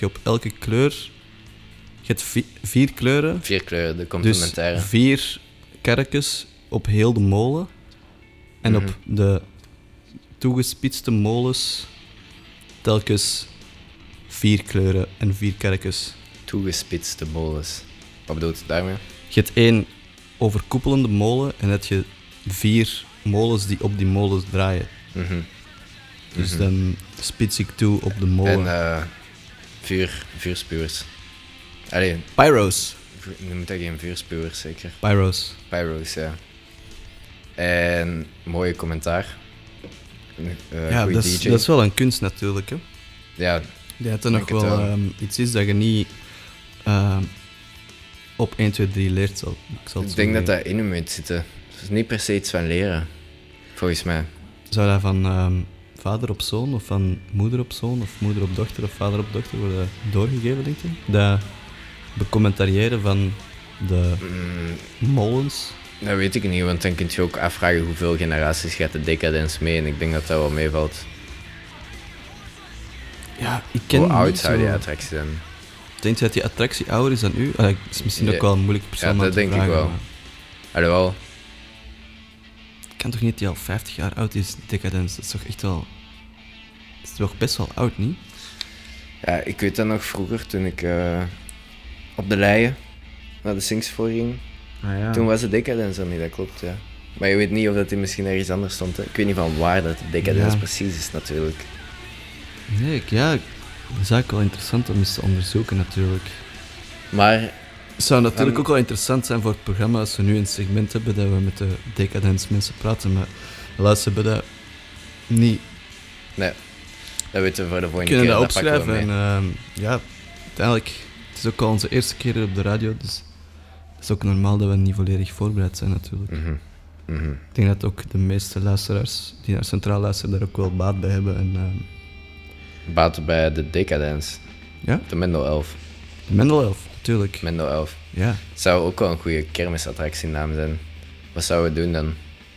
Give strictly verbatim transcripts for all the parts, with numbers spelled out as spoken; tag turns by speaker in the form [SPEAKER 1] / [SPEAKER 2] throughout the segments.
[SPEAKER 1] je op elke kleur... Je hebt vi- vier kleuren.
[SPEAKER 2] Vier kleuren, de
[SPEAKER 1] Dus
[SPEAKER 2] complementaire.
[SPEAKER 1] vier kerkjes op heel de molen. En
[SPEAKER 2] Mhm.
[SPEAKER 1] op de toegespitste molens telkens vier kleuren en vier kerkjes.
[SPEAKER 2] Toegespitste molens. Wat bedoelt je daarmee?
[SPEAKER 1] Je hebt één overkoepelende molen en dan heb je vier molens die op die molens draaien.
[SPEAKER 2] Mhm.
[SPEAKER 1] Dus
[SPEAKER 2] Mhm.
[SPEAKER 1] dan spits ik toe op de molen.
[SPEAKER 2] En eh vuur, vuurspuwers. Allee,
[SPEAKER 1] Pyros.
[SPEAKER 2] vu- je moet dat geen vuurspuwers zeker.
[SPEAKER 1] Pyros.
[SPEAKER 2] Pyros, ja. En mooie commentaar. Uh,
[SPEAKER 1] ja,
[SPEAKER 2] goeie
[SPEAKER 1] dat
[SPEAKER 2] D
[SPEAKER 1] is,
[SPEAKER 2] J.
[SPEAKER 1] dat is wel een kunst natuurlijk. Hè.
[SPEAKER 2] Ja,
[SPEAKER 1] Ik denk dat er nog
[SPEAKER 2] denk het
[SPEAKER 1] wel
[SPEAKER 2] wel.
[SPEAKER 1] ehm, iets is dat je niet ehm, op één, twee, drie leert. Zal, ik zal het
[SPEAKER 2] ik
[SPEAKER 1] zo
[SPEAKER 2] denk dat
[SPEAKER 1] zeggen.
[SPEAKER 2] dat in je moet zitten. Het is niet per se iets van leren. Volgens mij.
[SPEAKER 1] Zou dat van ehm, vader op zoon of van moeder op zoon of moeder op dochter of vader op dochter worden doorgegeven, denk je? Dat becommentariëren van de
[SPEAKER 2] Mm,
[SPEAKER 1] molens.
[SPEAKER 2] dat weet ik niet, want dan kun je ook afvragen hoeveel generaties gaat de decadence mee. En ik denk dat dat wel meevalt.
[SPEAKER 1] Ja, ik ken
[SPEAKER 2] Hoe oud
[SPEAKER 1] niet
[SPEAKER 2] zou die
[SPEAKER 1] zo...
[SPEAKER 2] attractie zijn?
[SPEAKER 1] Denk je dat die attractie ouder is dan u? Ah, dat is misschien
[SPEAKER 2] Ja.
[SPEAKER 1] ook wel een moeilijke persoon
[SPEAKER 2] Ja,
[SPEAKER 1] om
[SPEAKER 2] dat
[SPEAKER 1] te
[SPEAKER 2] denk ik
[SPEAKER 1] vragen,
[SPEAKER 2] wel.
[SPEAKER 1] maar
[SPEAKER 2] Alhoewel,
[SPEAKER 1] Het kan toch niet dat die al vijftig jaar oud is, Decadence? Dat is toch echt wel... Dat is toch best wel oud, niet?
[SPEAKER 2] ja, ik weet dat nog vroeger toen ik eh, op de Leien naar de Sings voor ging.
[SPEAKER 1] Ah, ja.
[SPEAKER 2] Toen was de decadence er niet, dat klopt, ja. Maar je weet niet of dat die misschien ergens anders stond. Hè. Ik weet niet van waar dat de decadence
[SPEAKER 1] Ja.
[SPEAKER 2] precies is, natuurlijk.
[SPEAKER 1] Nee, ik- ja, dat is eigenlijk wel interessant om eens te onderzoeken, natuurlijk.
[SPEAKER 2] Maar,
[SPEAKER 1] Het zou natuurlijk
[SPEAKER 2] Um,
[SPEAKER 1] ook wel interessant zijn voor het programma als we nu een segment hebben dat we met de Decadence mensen praten, maar helaas hebben we dat niet.
[SPEAKER 2] nee, dat weten we voor de
[SPEAKER 1] We
[SPEAKER 2] volgende
[SPEAKER 1] kunnen
[SPEAKER 2] keer.
[SPEAKER 1] dat
[SPEAKER 2] pakken we
[SPEAKER 1] opschrijven en
[SPEAKER 2] mee.
[SPEAKER 1] ehm, ja, uiteindelijk, het is ook al onze eerste keer op de radio, dus het is ook normaal dat we niet volledig voorbereid zijn, natuurlijk.
[SPEAKER 2] Mhm, mhm.
[SPEAKER 1] Ik denk dat ook de meeste luisteraars die naar Centraal luisteren daar ook wel baat bij hebben. En, ehm,
[SPEAKER 2] Baat bij de decadence.
[SPEAKER 1] ja,
[SPEAKER 2] De Mendel elf.
[SPEAKER 1] de Mendel elf, natuurlijk.
[SPEAKER 2] Mendel elf.
[SPEAKER 1] Ja.
[SPEAKER 2] Het zou ook wel een goede kermisattractienaam zijn. Wat zouden we doen dan?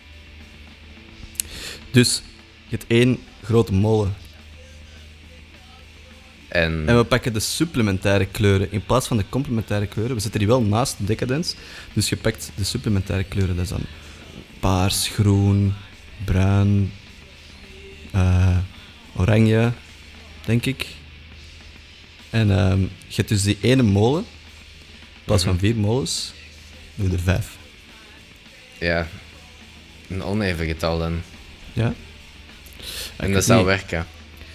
[SPEAKER 1] Dus, je hebt één grote molen.
[SPEAKER 2] En,
[SPEAKER 1] En we pakken de supplementaire kleuren in plaats van de complementaire kleuren. We zetten die wel naast de Decadence. Dus je pakt de supplementaire kleuren. Dat is dan paars, groen, bruin, eh, oranje, denk ik. En ehm, je hebt dus die ene molen. In plaats van
[SPEAKER 2] Mhm.
[SPEAKER 1] vier molens, doe je er vijf.
[SPEAKER 2] ja, een oneven getal dan.
[SPEAKER 1] Ja?
[SPEAKER 2] En
[SPEAKER 1] Ik
[SPEAKER 2] dat
[SPEAKER 1] weet
[SPEAKER 2] zou
[SPEAKER 1] niet.
[SPEAKER 2] werken.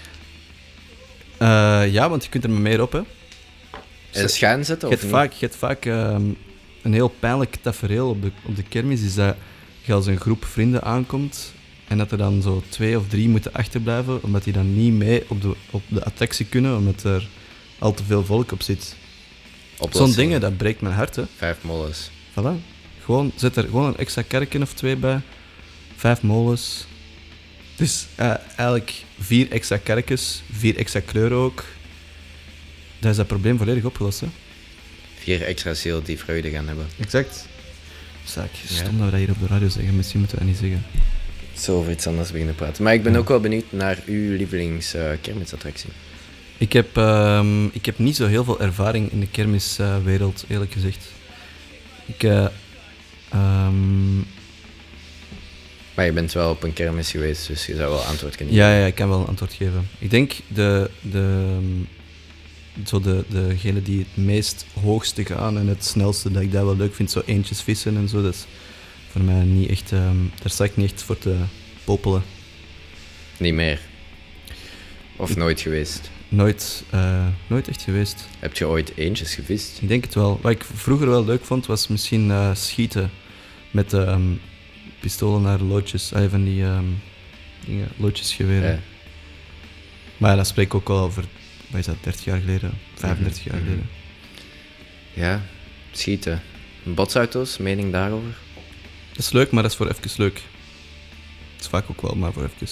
[SPEAKER 1] Eh, ja, want je kunt er maar meer op, hè.
[SPEAKER 2] En schuin zetten
[SPEAKER 1] Je
[SPEAKER 2] of
[SPEAKER 1] hebt
[SPEAKER 2] niet?
[SPEAKER 1] vaak, je hebt vaak ehm, een heel pijnlijk tafereel op de, op de kermis, is dat je als een groep vrienden aankomt en dat er dan zo twee of drie moeten achterblijven, omdat die dan niet mee op de, op de attractie kunnen, omdat er al te veel volk op zit. Zo'n
[SPEAKER 2] Oplossing.
[SPEAKER 1] dingen, dat breekt mijn hart, hè.
[SPEAKER 2] Vijf molens.
[SPEAKER 1] Voilà. Gewoon, zet er gewoon een extra kerkje of twee bij, vijf molens. Dus eh, eigenlijk vier extra kerkjes, vier extra kleuren ook. Dan is dat probleem volledig opgelost, hè.
[SPEAKER 2] Vier extra zielen die vreugde gaan hebben.
[SPEAKER 1] Exact. Zaak,
[SPEAKER 2] Ja.
[SPEAKER 1] stom dat we dat hier op de radio zeggen. Misschien moeten we dat niet zeggen.
[SPEAKER 2] Zo over iets anders beginnen praten. Maar ik ben
[SPEAKER 1] Ja.
[SPEAKER 2] ook wel benieuwd naar uw lievelings eh, kermisattractie.
[SPEAKER 1] Ik heb, ehm, ik heb niet zo heel veel ervaring in de kermiswereld, eerlijk gezegd. Ik, eh, ehm,
[SPEAKER 2] Maar je bent wel op een kermis geweest, dus je zou wel antwoord kunnen
[SPEAKER 1] ja,
[SPEAKER 2] geven.
[SPEAKER 1] ja, ik kan wel een antwoord geven. Ik denk de, de, ehm, zo de, degene die het meest hoogste gaan en het snelste, dat ik dat wel leuk vind, zo eentjes vissen en zo, dat is voor mij niet echt, ehm, daar sta ik niet echt voor te popelen.
[SPEAKER 2] Niet meer. Of nooit geweest.
[SPEAKER 1] Nooit, eh, nooit echt geweest.
[SPEAKER 2] Heb je ooit eentjes gevist?
[SPEAKER 1] Ik denk het wel. Wat ik vroeger wel leuk vond, was misschien eh, schieten met ehm, pistolen naar loodjes. Ah, van die ehm, dingen, loodjesgeweren.
[SPEAKER 2] Ja.
[SPEAKER 1] Maar ja, dat spreek ik ook wel over, wat is dat, dertig jaar geleden, vijfendertig jaar
[SPEAKER 2] Mhm,
[SPEAKER 1] geleden.
[SPEAKER 2] Ja, schieten. Botsauto's, mening daarover?
[SPEAKER 1] Dat is leuk, maar dat is voor even leuk. Dat is vaak ook wel, maar voor even.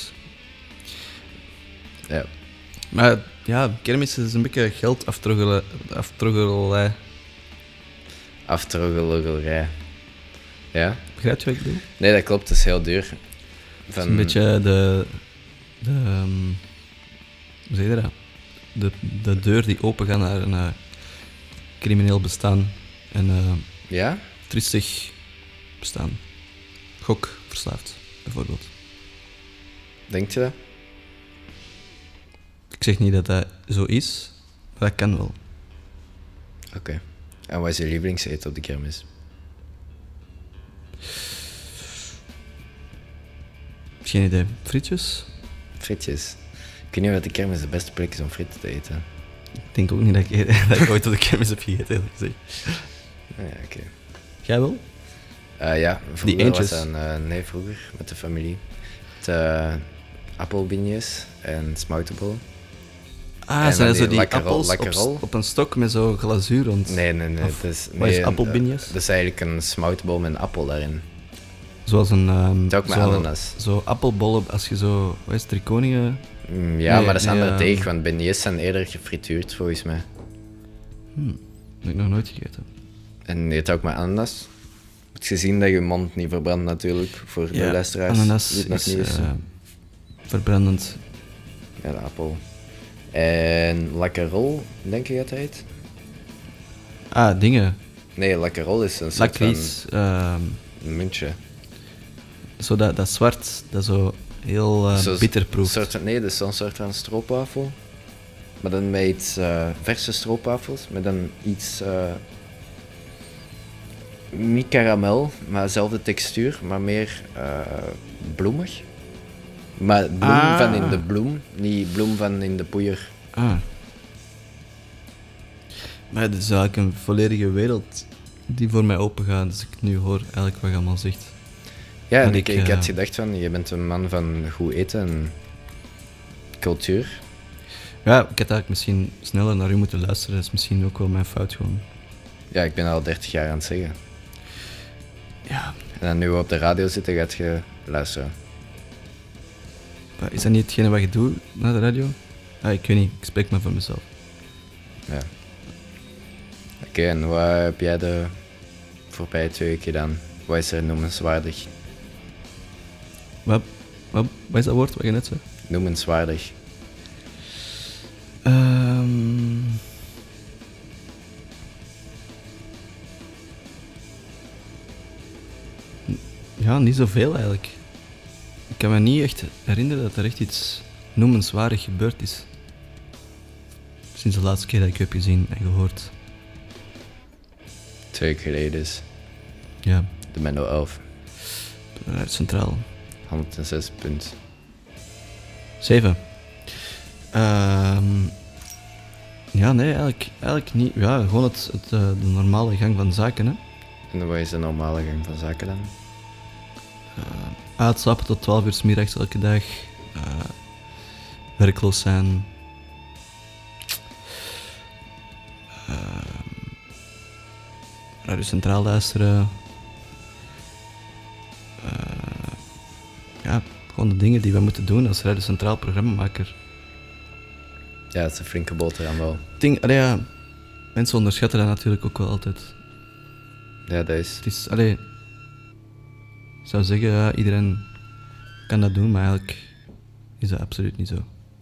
[SPEAKER 2] Ja.
[SPEAKER 1] Maar ja, kermis is een beetje geld aftroggelen- aftroggelerij.
[SPEAKER 2] Aftroggelerij. Ja?
[SPEAKER 1] Begrijp je wat ik bedoel?
[SPEAKER 2] Nee, dat klopt, het is heel duur.
[SPEAKER 1] Het
[SPEAKER 2] Van,
[SPEAKER 1] is een beetje de... de ehm, hoe zeg je dat? de, de deur die opengaat naar een uh, crimineel bestaan. En uh,
[SPEAKER 2] Ja?
[SPEAKER 1] tristig bestaan. Gok verslaafd, bijvoorbeeld.
[SPEAKER 2] Denkt je dat?
[SPEAKER 1] Ik zeg niet dat dat zo is, maar dat kan wel.
[SPEAKER 2] Oké. Okay. En wat is je lievelingseten op de kermis?
[SPEAKER 1] Geen idee. Frietjes?
[SPEAKER 2] Frietjes. Ik weet niet of de kermis de beste plek is om frieten te eten.
[SPEAKER 1] Ik denk ook niet dat ik, dat ik ooit op de kermis heb gegeten, eerlijk gezegd.
[SPEAKER 2] Ah, ja, oké. Okay.
[SPEAKER 1] Jij wel?
[SPEAKER 2] Uh, ja, vroeger
[SPEAKER 1] Die eentjes?
[SPEAKER 2] was dat een, uh, nee, vroeger met de familie. De uh, appelbignes en smoutenbol.
[SPEAKER 1] Ah,
[SPEAKER 2] en
[SPEAKER 1] zijn dat zo die
[SPEAKER 2] lakkerol,
[SPEAKER 1] appels
[SPEAKER 2] lakkerol.
[SPEAKER 1] op, op een stok met zo glazuur rond?
[SPEAKER 2] Nee, nee, nee.
[SPEAKER 1] Of,
[SPEAKER 2] Het is,
[SPEAKER 1] wat is
[SPEAKER 2] nee,
[SPEAKER 1] appelbignes?
[SPEAKER 2] Uh, dat is eigenlijk een smoutenbol met een appel daarin.
[SPEAKER 1] Zoals een... Um,
[SPEAKER 2] Het is ook met
[SPEAKER 1] zo,
[SPEAKER 2] ananas.
[SPEAKER 1] Zo appelbollen, als je zo... Wat is het, triconingen?
[SPEAKER 2] Mm, ja,
[SPEAKER 1] nee,
[SPEAKER 2] maar dat is
[SPEAKER 1] nee,
[SPEAKER 2] andere
[SPEAKER 1] uh,
[SPEAKER 2] deeg, want beignets zijn eerder gefrituurd, volgens mij.
[SPEAKER 1] Hmm, dat heb ik nog nooit gegeten.
[SPEAKER 2] En je eet ook met ananas. Moet je zien dat je mond niet verbrandt natuurlijk, voor
[SPEAKER 1] Ja,
[SPEAKER 2] de luisteraars.
[SPEAKER 1] ananas
[SPEAKER 2] die het nog
[SPEAKER 1] is
[SPEAKER 2] niet wisten.
[SPEAKER 1] uh, verbrandend.
[SPEAKER 2] Ja, de appel. En lakkerol, denk je dat het heet?
[SPEAKER 1] Ah, dingen.
[SPEAKER 2] Nee, lakkerol is een soort
[SPEAKER 1] Lakriet. ehm,
[SPEAKER 2] van een muntje.
[SPEAKER 1] zo dat, dat zwart, dat zo heel uh,
[SPEAKER 2] Zo'n
[SPEAKER 1] bitter proeft.
[SPEAKER 2] Soort van, nee, dat is zo'n soort van stroopwafel. Maar dan met iets uh, verse stroopwafels, met dan iets... Uh, niet karamel, maar dezelfde textuur, maar meer uh, bloemig. Maar bloem
[SPEAKER 1] Ah.
[SPEAKER 2] van in de bloem, niet bloem van in de poeier.
[SPEAKER 1] Ah. Maar het is eigenlijk een volledige wereld die voor mij open gaat, dus ik nu hoor eigenlijk wat je allemaal zegt.
[SPEAKER 2] Ja, en
[SPEAKER 1] En
[SPEAKER 2] ik,
[SPEAKER 1] ik,
[SPEAKER 2] ik
[SPEAKER 1] uh,
[SPEAKER 2] had gedacht van, je bent een man van goed eten en cultuur.
[SPEAKER 1] Ja, ik had eigenlijk misschien sneller naar u moeten luisteren, dat is misschien ook wel mijn fout gewoon.
[SPEAKER 2] Ja, ik ben al dertig jaar aan het zeggen.
[SPEAKER 1] Ja,
[SPEAKER 2] En dan nu we op de radio zitten, gaat je luisteren.
[SPEAKER 1] maar is dat niet hetgene wat je doet naar de radio? Ah, ik weet niet, ik spreek maar voor mezelf.
[SPEAKER 2] Ja. Oké, okay, en wat heb jij de voorbije twee weken gedaan? Wat is er noemenswaardig?
[SPEAKER 1] Wat, wat, wat is dat woord wat je net zei?
[SPEAKER 2] Noemenswaardig.
[SPEAKER 1] Um, ja, niet zoveel eigenlijk. Ik kan me niet echt herinneren dat er echt iets noemenswaardig gebeurd is. Sinds de laatste keer dat ik u heb gezien en gehoord.
[SPEAKER 2] Twee weken geleden dus.
[SPEAKER 1] Ja,
[SPEAKER 2] De Mendo elf.
[SPEAKER 1] uit Centraal.
[SPEAKER 2] honderdzes punt.
[SPEAKER 1] Zeven. Um, ja, nee, eigenlijk, eigenlijk niet. Ja, gewoon het, het, uh, de normale gang van zaken, hè.
[SPEAKER 2] En wat is de normale gang van zaken dan?
[SPEAKER 1] Uh, uitslapen tot twaalf uur 's middags elke dag. Uh, werkloos zijn. Uh, Radio Centraal luisteren. Uh, ja, gewoon de dingen die we moeten doen als Radio Centraal programmamaker.
[SPEAKER 2] Ja, het is een flinke boterham wel.
[SPEAKER 1] Ding, allee, ja, mensen onderschatten dat natuurlijk ook wel altijd.
[SPEAKER 2] Ja, dat is...
[SPEAKER 1] Het is, allee, ik zou zeggen, ja, iedereen kan dat doen, maar eigenlijk is dat absoluut niet zo.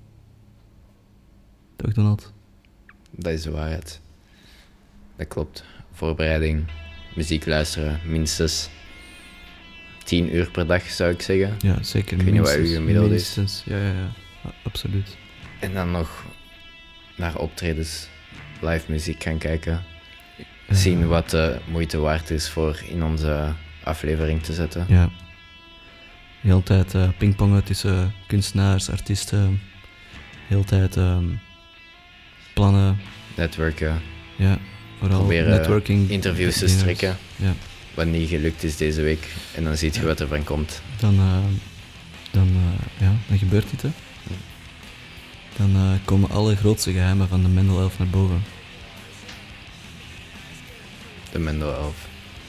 [SPEAKER 1] Toch, Donald?
[SPEAKER 2] Dat is de waarheid. Dat klopt. Voorbereiding, muziek luisteren, minstens tien uur per dag zou ik zeggen.
[SPEAKER 1] Ja, zeker.
[SPEAKER 2] Ik weet niet wat
[SPEAKER 1] minstens,
[SPEAKER 2] uw gemiddelde is.
[SPEAKER 1] minstens, ja, ja, ja, A- absoluut.
[SPEAKER 2] En dan nog naar optredens, live muziek gaan kijken.
[SPEAKER 1] Uh,
[SPEAKER 2] Zien wat de moeite waard is voor in onze aflevering te zetten.
[SPEAKER 1] Ja. De hele tijd uh, pingpongen tussen kunstenaars, artiesten. De hele tijd um, plannen.
[SPEAKER 2] Netwerken,
[SPEAKER 1] Ja, vooral
[SPEAKER 2] proberen
[SPEAKER 1] networking.
[SPEAKER 2] interviews te
[SPEAKER 1] dinges.
[SPEAKER 2] strikken.
[SPEAKER 1] Ja.
[SPEAKER 2] Wat niet gelukt is deze week. En dan zie je
[SPEAKER 1] Ja.
[SPEAKER 2] wat er van komt.
[SPEAKER 1] Dan, uh, dan, uh, ja, dan gebeurt dit, hè. Dan uh, komen alle grootste geheimen van de Mendel elf naar boven.
[SPEAKER 2] De Mendo elf.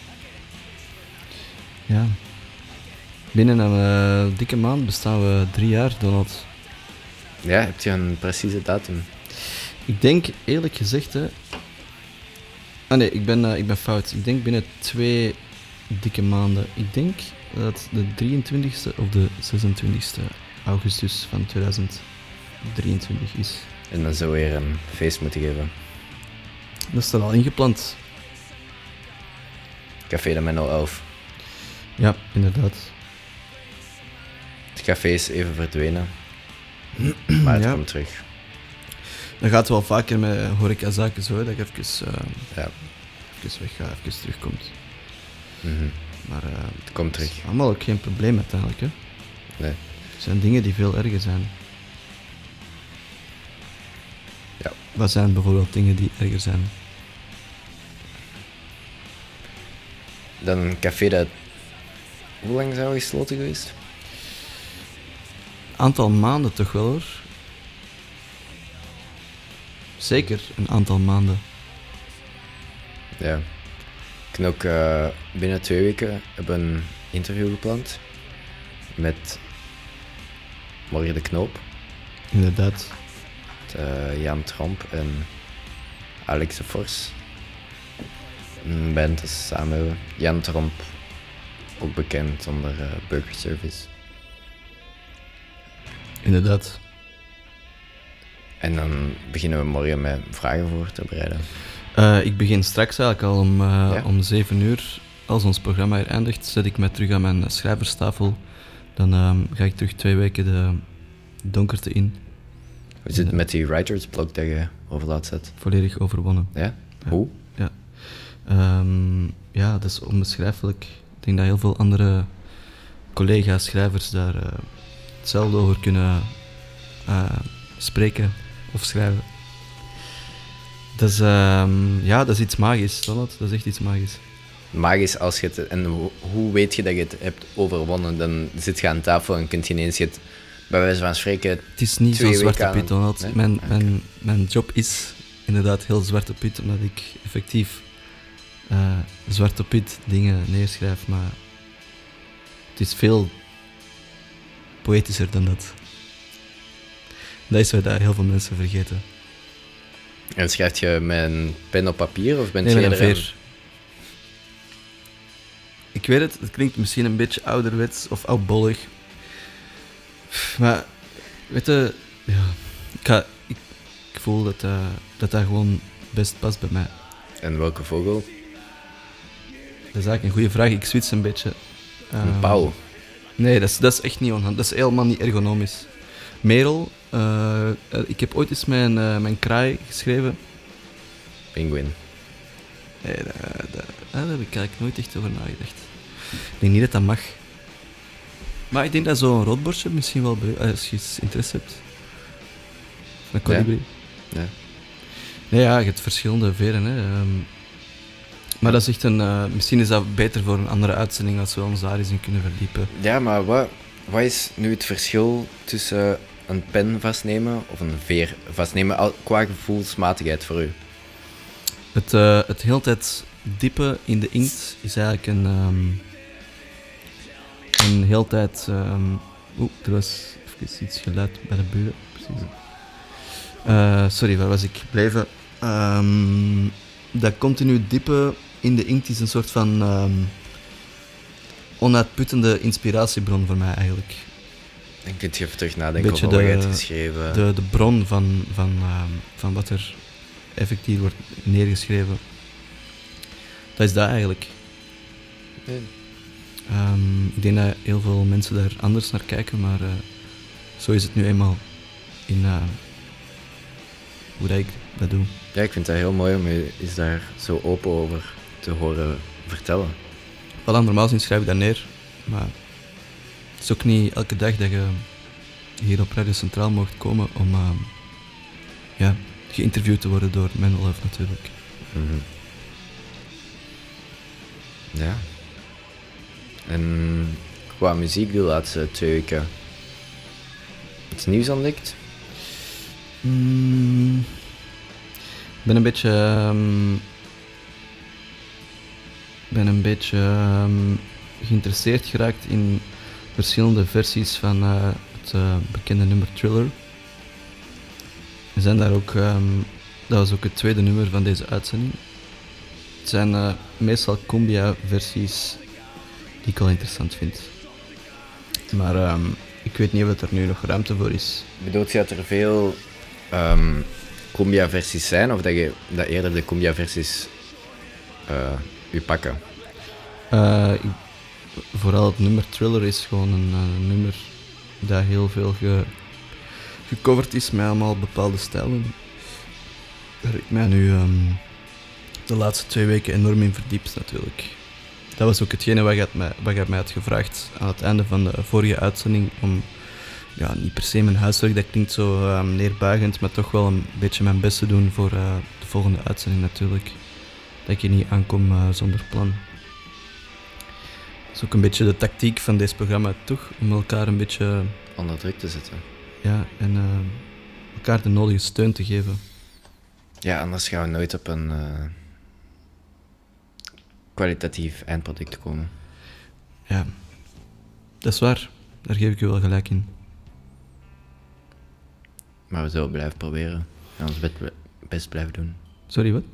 [SPEAKER 1] Ja. Binnen een uh, dikke maand bestaan we drie jaar, Donald.
[SPEAKER 2] Ja, heb je een precieze datum?
[SPEAKER 1] Ik denk, eerlijk gezegd, hè... Ah nee, ik ben, uh, ik ben fout. Ik denk binnen twee dikke maanden. Ik denk dat de drieëntwintigste of de zesentwintigste augustus van tweeduizend drieëntwintig is.
[SPEAKER 2] En dan zo weer een feest moeten geven.
[SPEAKER 1] Dat is er al ingepland.
[SPEAKER 2] Café de Menno elf.
[SPEAKER 1] Ja, inderdaad.
[SPEAKER 2] Het café is even verdwenen. Maar het
[SPEAKER 1] Ja.
[SPEAKER 2] komt terug.
[SPEAKER 1] Dan gaat het wel vaker met horecazaken zo, hè, dat je even, uh,
[SPEAKER 2] Ja.
[SPEAKER 1] even weggaat, even terugkomt.
[SPEAKER 2] Mhm.
[SPEAKER 1] Maar uh,
[SPEAKER 2] Het komt
[SPEAKER 1] dat
[SPEAKER 2] terug.
[SPEAKER 1] is allemaal ook geen probleem uiteindelijk. Hè.
[SPEAKER 2] Nee.
[SPEAKER 1] Er zijn dingen die veel erger zijn.
[SPEAKER 2] Ja.
[SPEAKER 1] Wat zijn bijvoorbeeld dingen die erger zijn?
[SPEAKER 2] Dan een café dat... Hoe lang zijn we gesloten geweest?
[SPEAKER 1] Aantal maanden toch wel hoor. Zeker een aantal maanden.
[SPEAKER 2] Ja. Ik kan ook uh, binnen twee weken hebben een interview gepland. Met Morgen de Knoop.
[SPEAKER 1] Inderdaad.
[SPEAKER 2] Met, uh, Jan Tromp en Alex de Vors. Een band dat ze samen hebben. Jan Tromp, ook bekend onder uh, Burger Service.
[SPEAKER 1] Inderdaad.
[SPEAKER 2] En dan beginnen we morgen met vragen voor te bereiden.
[SPEAKER 1] Uh, ik begin straks eigenlijk al om, uh,
[SPEAKER 2] Ja?
[SPEAKER 1] om zeven uur. Als ons programma hier eindigt, zet ik mij terug aan mijn schrijverstafel. Dan um, ga ik terug twee weken de donkerte in.
[SPEAKER 2] Hoe zit het met die writersblok dat je overlaat zet?
[SPEAKER 1] Volledig overwonnen.
[SPEAKER 2] Ja?
[SPEAKER 1] Ja.
[SPEAKER 2] Hoe?
[SPEAKER 1] Ja. Um, ja, dat is onbeschrijfelijk. Ik denk dat heel veel andere collega's, schrijvers daar uh, hetzelfde over kunnen uh, spreken of schrijven. Dat is, um, ja, dat is iets magisch, Donald. Dat is echt iets magisch.
[SPEAKER 2] Magisch als je het... En ho- hoe weet je dat je het hebt overwonnen? Dan zit je aan tafel en kun je ineens het, bij wijze van spreken...
[SPEAKER 1] Het is niet
[SPEAKER 2] Twee
[SPEAKER 1] zo zwarte
[SPEAKER 2] weken aan-
[SPEAKER 1] pit, Donald.
[SPEAKER 2] Nee?
[SPEAKER 1] Mijn,
[SPEAKER 2] Oké.
[SPEAKER 1] mijn, mijn job is inderdaad heel zwarte pit, omdat ik effectief uh, zwarte pit dingen neerschrijf, maar het is veel poëtischer dan dat. Dat is wat heel veel mensen vergeten.
[SPEAKER 2] En schrijf je met een pen op papier of bent
[SPEAKER 1] Nee,
[SPEAKER 2] je
[SPEAKER 1] met een
[SPEAKER 2] er aan-
[SPEAKER 1] veer. Ik weet het, het klinkt misschien een beetje ouderwets of oudbollig. Maar, weet je, ja, ik, ga, ik, ik voel dat, uh, dat dat gewoon best past bij mij.
[SPEAKER 2] En welke vogel?
[SPEAKER 1] Dat is eigenlijk een goede vraag, ik switch een beetje.
[SPEAKER 2] Een
[SPEAKER 1] Ehm,
[SPEAKER 2] pauw.
[SPEAKER 1] Nee, dat is, dat is echt niet onhandig, dat is helemaal niet ergonomisch. Merel, uh, ik heb ooit eens mijn, uh, mijn kraai geschreven.
[SPEAKER 2] Pinguïn.
[SPEAKER 1] Nee, dat, dat, daar heb ik eigenlijk nooit echt over nagedacht. Ik denk niet dat dat mag. Maar ik denk dat zo'n roodborstje misschien wel, be- als je eens interesse hebt. Van een kolibrie.
[SPEAKER 2] Ja.
[SPEAKER 1] Nee, ja, je hebt verschillende veren. Hè. Um, maar dat is echt een... Uh, misschien is dat beter voor een andere uitzending als we ons daar eens in kunnen verdiepen.
[SPEAKER 2] Ja, maar wat, wat is nu het verschil tussen een pen vastnemen of een veer vastnemen al- qua gevoelsmatigheid voor u?
[SPEAKER 1] Het, uh, het heel tijd diepen in de inkt is eigenlijk een... Um, een heel tijd... Um, Oeh, er was even iets geluid bij de buren. Precies. Uh, sorry, waar was ik gebleven? Um, dat continu diepen in de inkt is een soort van um, onuitputtende inspiratiebron voor mij eigenlijk.
[SPEAKER 2] Dan kun je even terug nadenken
[SPEAKER 1] Beetje
[SPEAKER 2] over wat je
[SPEAKER 1] de-
[SPEAKER 2] hebt geschreven.
[SPEAKER 1] De, de bron van, van, um, van wat er effectief wordt neergeschreven. Dat is dat eigenlijk.
[SPEAKER 2] Nee.
[SPEAKER 1] Um, ik denk dat heel veel mensen daar anders naar kijken, maar uh, zo is het nu eenmaal in uh, hoe dat ik dat doe.
[SPEAKER 2] Ja, ik vind dat heel mooi om je eens daar zo open over te horen vertellen.
[SPEAKER 1] Wel, normaal gezien schrijf ik dat neer, maar het is ook niet elke dag dat je hier op Radio Centraal mocht komen om uh, ja, geïnterviewd te worden door Mendelhoff natuurlijk.
[SPEAKER 2] Mhm. Ja. En qua muziek de laatste twee weken iets nieuws ontdekt?
[SPEAKER 1] Mm, ik ben een beetje... Um, ben een beetje um, geïnteresseerd geraakt in verschillende versies van uh, het uh, bekende nummer Thriller. Er zijn daar ook... Um, dat was ook het tweede nummer van deze uitzending. Het zijn uh, meestal cumbia-versies die ik wel interessant vind. Maar um, ik weet niet of er nu nog ruimte voor is.
[SPEAKER 2] Bedoelt je dat er veel um, Cumbia-versies zijn of dat je dat eerder de Cumbia-versies uh, u pakken?
[SPEAKER 1] Uh, ik, vooral het nummer Thriller is gewoon een uh, nummer dat heel veel ge, gecoverd is met allemaal bepaalde stijlen. Waar ik mij nu um, de laatste twee weken enorm in verdiept natuurlijk. Dat was ook hetgene wat je, mij, wat je mij had gevraagd aan het einde van de vorige uitzending. Om ja, niet per se mijn huiswerk, dat klinkt zo um, neerbuigend, maar toch wel een beetje mijn best te doen voor uh, de volgende uitzending natuurlijk. Dat ik hier niet aankom uh, zonder plan. Dat is ook een beetje de tactiek van deze programma, toch? Om elkaar een beetje
[SPEAKER 2] onder druk te zetten.
[SPEAKER 1] Ja, en uh, elkaar de nodige steun te geven.
[SPEAKER 2] Ja, anders gaan we nooit op een uh, kwalitatief eindproduct komen.
[SPEAKER 1] Ja, dat is waar. Daar geef ik u wel gelijk in.
[SPEAKER 2] Maar we zullen blijven proberen. En ons best, best blijven doen.
[SPEAKER 1] Sorry, wat?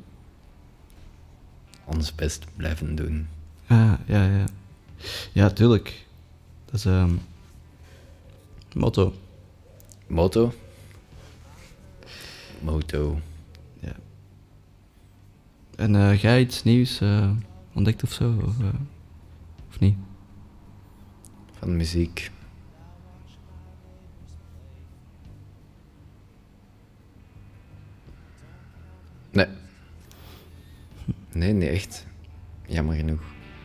[SPEAKER 2] Ons best blijven doen.
[SPEAKER 1] Ah, ja, ja. Ja, tuurlijk. Dat is een um, motto.
[SPEAKER 2] Motto? Motto.
[SPEAKER 1] Ja. En uh, ga je iets nieuws uh, ontdekt of zo? Of, uh, of niet?
[SPEAKER 2] Van muziek. Nee. Nee, niet echt. Jammer genoeg.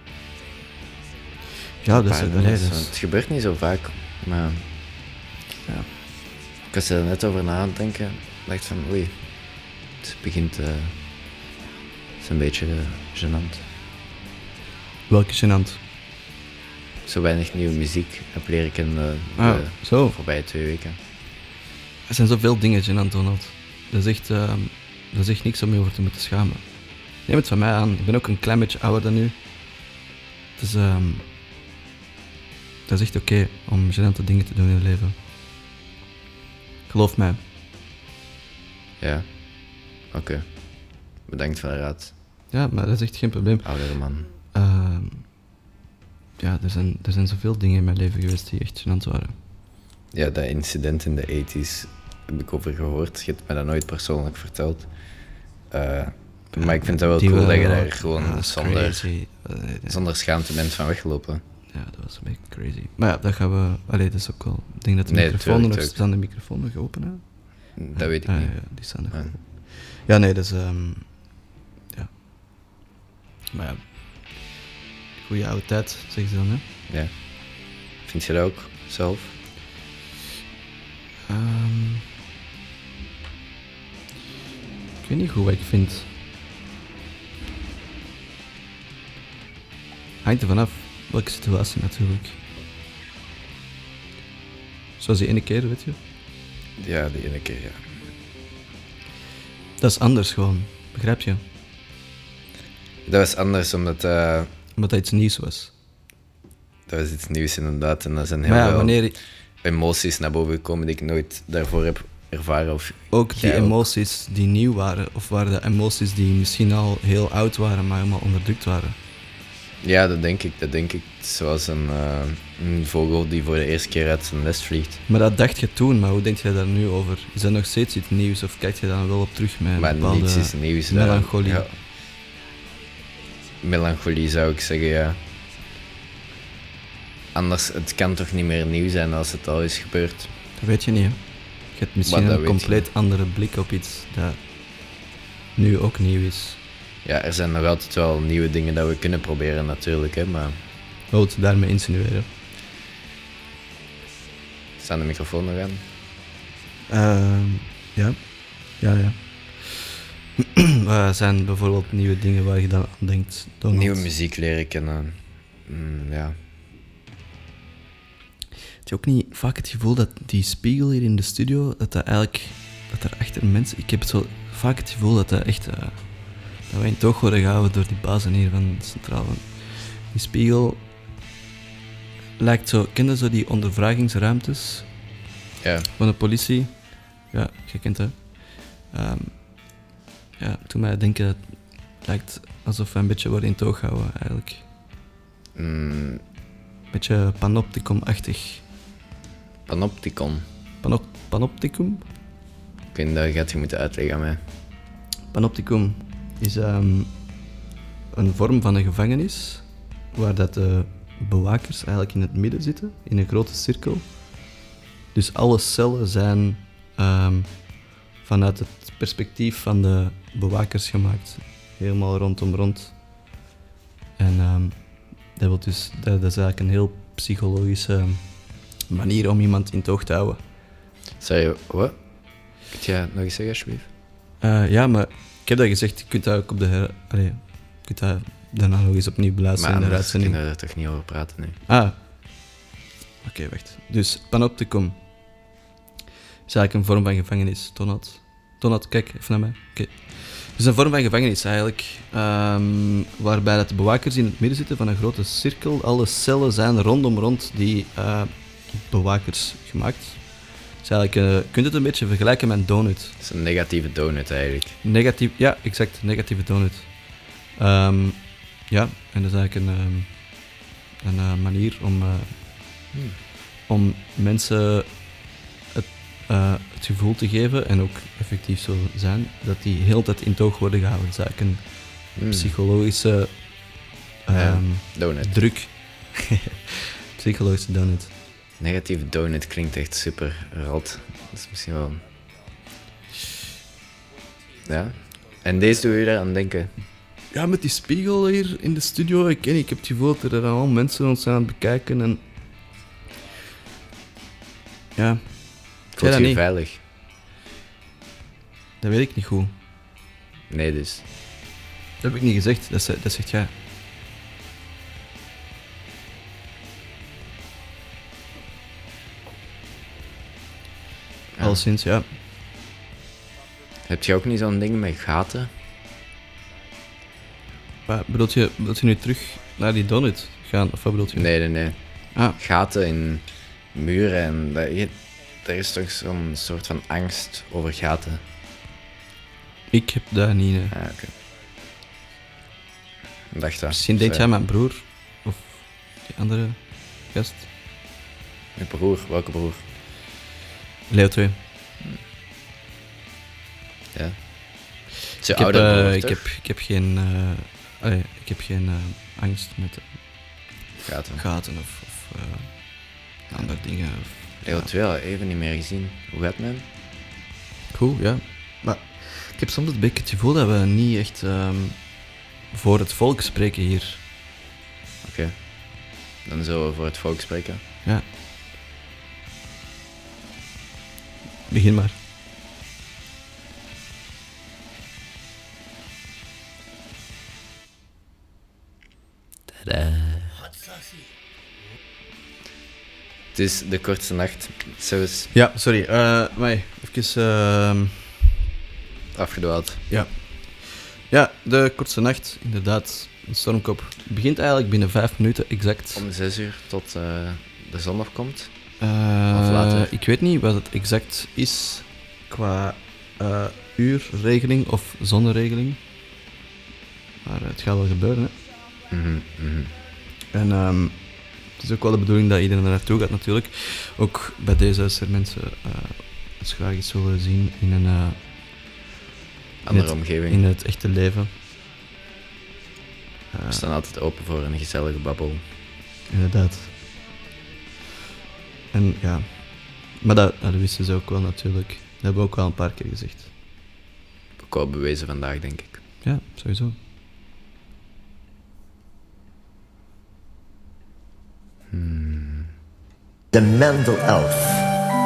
[SPEAKER 1] Ja, dat is,
[SPEAKER 2] nee,
[SPEAKER 1] dat is...
[SPEAKER 2] Het gebeurt niet zo vaak, maar... Ja. Ik was er net over na aan het denken. Ik dacht van, oei. Het begint... Uh, het is een beetje uh, gênant.
[SPEAKER 1] Welke gênant?
[SPEAKER 2] Zo weinig nieuwe muziek heb leren kennen de
[SPEAKER 1] ah, zo.
[SPEAKER 2] voorbije twee weken.
[SPEAKER 1] Er zijn zoveel dingen gênant, Donald. Dat is echt... Uh, dat is echt niks om je over te moeten schamen. Neem het van mij aan. Ik ben ook een klein beetje ouder dan u. Het is... Um, dat is echt oké okay om gênante dingen te doen in je leven. Geloof mij.
[SPEAKER 2] Ja. Oké. Okay. Bedankt voor de raad.
[SPEAKER 1] Ja, maar dat is echt geen probleem.
[SPEAKER 2] Oudere man.
[SPEAKER 1] Uh, ja, er zijn, er zijn zoveel dingen in mijn leven geweest die echt gênant waren.
[SPEAKER 2] Ja, dat incident in de tachtiger heb ik over gehoord. Je hebt me dat nooit persoonlijk verteld. Uh, ja, maar ik vind het wel cool we, dat je daar gewoon ja, zonder, uh, zonder schaamte bent van weggelopen.
[SPEAKER 1] Ja, dat was een beetje crazy. Maar ja, dat gaan we... Allee, dat is ook wel... Ik denk dat de
[SPEAKER 2] nee,
[SPEAKER 1] microfoon nog...
[SPEAKER 2] tuurlijk.
[SPEAKER 1] Staan de microfoon nog open, hè?
[SPEAKER 2] Dat ja, weet ik
[SPEAKER 1] ah,
[SPEAKER 2] niet.
[SPEAKER 1] Ja, die staan nog open. Ja, nee, dat is... Um, ja. Maar ja... Goeie oude tijd, zeggen ze dan, hè?
[SPEAKER 2] Ja. Vind je dat ook, zelf?
[SPEAKER 1] Um, ik weet niet goed wat ik vind. Hangt er vanaf. Welke situatie natuurlijk. Zoals die ene keer, weet je?
[SPEAKER 2] Ja, die ene keer, ja.
[SPEAKER 1] Dat is anders gewoon, begrijp je?
[SPEAKER 2] Dat was anders omdat... Uh,
[SPEAKER 1] omdat dat iets nieuws was.
[SPEAKER 2] Dat was iets nieuws inderdaad. En dat zijn heel
[SPEAKER 1] maar ja,
[SPEAKER 2] veel
[SPEAKER 1] wanneer...
[SPEAKER 2] emoties naar boven gekomen die ik nooit daarvoor heb ervaren. Of
[SPEAKER 1] ook die emoties ook. Die nieuw waren, of waren dat emoties die misschien al heel oud waren, maar helemaal onderdrukt waren?
[SPEAKER 2] Ja, dat denk ik. Dat denk ik. Zoals een, uh, een vogel die voor de eerste keer uit zijn nest vliegt.
[SPEAKER 1] Maar dat dacht je toen, maar hoe denk je daar nu over? Is dat nog steeds iets nieuws of kijk je daar wel op terug met
[SPEAKER 2] maar
[SPEAKER 1] een bepaalde
[SPEAKER 2] niets is nieuws,
[SPEAKER 1] melancholie?
[SPEAKER 2] Ja. Melancholie zou ik zeggen, ja. Anders, het kan toch niet meer nieuw zijn als het al is gebeurd?
[SPEAKER 1] Dat weet je niet, hè? Je hebt misschien een compleet andere blik op iets dat nu ook nieuw is.
[SPEAKER 2] Ja, er zijn nog altijd wel nieuwe dingen dat we kunnen proberen natuurlijk, hè, maar...
[SPEAKER 1] Wil het daarmee insinueren?
[SPEAKER 2] Staan de microfoon nog aan?
[SPEAKER 1] Uh, ja. Ja, ja. Er zijn bijvoorbeeld nieuwe dingen waar je dan aan denkt? Donald?
[SPEAKER 2] Nieuwe muziek leren kennen. Mm, ja.
[SPEAKER 1] Heb je ook niet vaak het gevoel dat die spiegel hier in de studio, dat dat eigenlijk... Dat er achter mensen... Ik heb zo vaak het gevoel dat dat echt... Uh, dat wij in toog worden gehouden door die bazen hier van de centrale. Die spiegel lijkt zo... Ken je zo die ondervragingsruimtes?
[SPEAKER 2] Ja.
[SPEAKER 1] Van de politie? Ja, je kent dat. Um, ja, toen mij denken dat het lijkt alsof we een beetje worden in toog gehouden, eigenlijk.
[SPEAKER 2] Mm.
[SPEAKER 1] Een beetje panopticum-achtig.
[SPEAKER 2] Panopticon?
[SPEAKER 1] Pano- panopticum?
[SPEAKER 2] Ik weet, dat gaat je moeten uitleggen aan mij.
[SPEAKER 1] Panopticon is um, een vorm van een gevangenis waar dat de bewakers eigenlijk in het midden zitten, in een grote cirkel. Dus alle cellen zijn um, vanuit het perspectief van de bewakers gemaakt. Helemaal rondom rond. En um, dat, wil dus, dat, dat is eigenlijk een heel psychologische manier om iemand in het oog te houden.
[SPEAKER 2] Sorry, wat? Kun je nog eens zeggen, alsjeblieft?
[SPEAKER 1] Uh, ja, maar ik heb dat gezegd. Je kunt dat ook op de her... Allee, je kunt dat daarna nog eens opnieuw beluisteren in de uitzending.
[SPEAKER 2] Maar anders kunnen we er toch niet over praten nu.
[SPEAKER 1] Ah. Oké, okay, wacht. Dus Panopticon is eigenlijk een vorm van gevangenis. Donald. Donald, kijk even naar mij. Oké. Okay. Het is een vorm van gevangenis eigenlijk, um, waarbij dat de bewakers in het midden zitten van een grote cirkel. Alle cellen zijn rondom rond die uh, bewakers gemaakt. Dus eigenlijk, uh, je kunt het een beetje vergelijken met een donut.
[SPEAKER 2] Het is een negatieve donut eigenlijk.
[SPEAKER 1] Negatief, ja, exact, negatieve donut. Um, ja, en dat is eigenlijk een, um, een uh, manier om, uh, hmm. om mensen het, uh, het gevoel te geven, en ook effectief zo zijn, dat die heel de tijd in het oog worden gehouden. Dat is eigenlijk een hmm. psychologische um,
[SPEAKER 2] ja, donut.
[SPEAKER 1] druk. Psychologische donut.
[SPEAKER 2] Negatieve donut klinkt echt super rot. Dat is misschien wel... Ja. En deze doe je daar aan denken?
[SPEAKER 1] Ja, met die spiegel hier in de studio, ik, ken, ik heb het gevoel dat er al mensen ons zijn aan het bekijken en... Ja.
[SPEAKER 2] Voelt je je veilig?
[SPEAKER 1] Dat weet ik niet goed.
[SPEAKER 2] Nee, dus.
[SPEAKER 1] Dat heb ik niet gezegd, dat, ze, dat zegt jij. Ja. Al sinds, ja.
[SPEAKER 2] Heb je ook niet zo'n ding met gaten?
[SPEAKER 1] Maar bedoelt je, bedoelt je nu terug naar die donut gaan, of wat bedoelt je?
[SPEAKER 2] Nee, nee, nee.
[SPEAKER 1] Ah.
[SPEAKER 2] Gaten in muren en dat, je, er is toch zo'n soort van angst over gaten?
[SPEAKER 1] Ik heb dat niet, nee.
[SPEAKER 2] Ah, oké. Okay. Dacht dat.
[SPEAKER 1] Misschien deed jij mijn broer, of die andere gast.
[SPEAKER 2] Mijn broer? Welke broer?
[SPEAKER 1] Leo twee.
[SPEAKER 2] Ja.
[SPEAKER 1] Ik heb, uh, ik, heb, ik heb geen, uh, allee, ik heb geen uh, angst met uh,
[SPEAKER 2] gaten.
[SPEAKER 1] gaten of, of uh, andere dingen. Of,
[SPEAKER 2] Leo twee al even niet meer gezien. Hoe gaat het met hem?
[SPEAKER 1] Goed, ja. Maar ik heb soms een beetje het gevoel dat we niet echt um, voor het volk spreken hier.
[SPEAKER 2] Oké. Okay. Dan zullen we voor het volk spreken.
[SPEAKER 1] Ja. Begin maar.
[SPEAKER 2] Tadaa. Het is de kortste nacht. Zoals...
[SPEAKER 1] Ja, sorry. Uh, maar even... Uh...
[SPEAKER 2] Afgedwaald.
[SPEAKER 1] Ja. Ja, de kortste nacht, inderdaad. Een stormkop begint eigenlijk binnen vijf minuten, exact.
[SPEAKER 2] Om zes uur tot uh, de zon afkomt?
[SPEAKER 1] Uh, of later? Ik weet niet wat het exact is qua uh, uurregeling of zonneregeling. Maar het gaat wel gebeuren, hè.
[SPEAKER 2] Mm-hmm, mm-hmm.
[SPEAKER 1] En um, het is ook wel de bedoeling dat iedereen er naartoe gaat, natuurlijk. Ook bij deze als er mensen uh, het graag iets zullen zien in een... Uh,
[SPEAKER 2] andere
[SPEAKER 1] in het,
[SPEAKER 2] omgeving.
[SPEAKER 1] In het echte leven.
[SPEAKER 2] Uh, We staan altijd open voor een gezellige babbel.
[SPEAKER 1] Inderdaad. En ja... Maar dat, dat wisten ze ook wel, natuurlijk. Dat hebben we ook wel een paar keer gezegd.
[SPEAKER 2] Ook wel bewezen vandaag, denk ik.
[SPEAKER 1] Ja, sowieso.
[SPEAKER 2] Hmm.
[SPEAKER 3] The mental elf.